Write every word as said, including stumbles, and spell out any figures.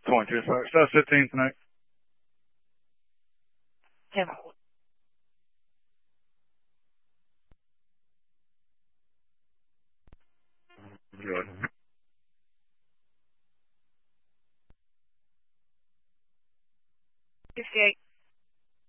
twenty, sorry. Starts fifteen tonight. Tim. Good. fifty-eight.